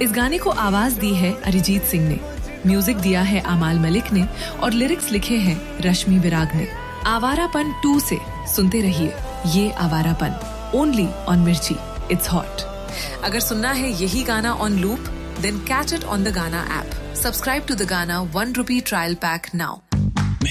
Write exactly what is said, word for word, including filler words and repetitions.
इस गाने को आवाज दी है अरिजीत सिंह ने, म्यूजिक दिया है अमाल मलिक ने और लिरिक्स लिखे हैं रश्मि विराग ने। आवारापन टू से सुनते रहिए ये आवारापन, ओनली ऑन मिर्ची, इट्स हॉट। अगर सुनना है यही गाना on loop, then catch it on the Gaana app. Subscribe to the Gaana one rupee trial pack now.